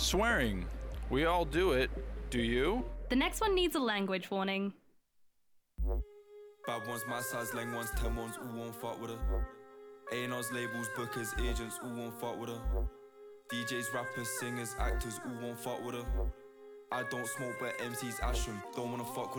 Swearing. We all do it. Do you? The next one needs a language warning. Bad ones, my size, leng ones, 10 ones, all won't fuck with her. A&Rs, labels, bookers, agents, all won't fuck with her. DJs, rappers, singers, actors, all won't fuck with her. I don't smoke, but MCs ash 'em, don't wanna fuck with her.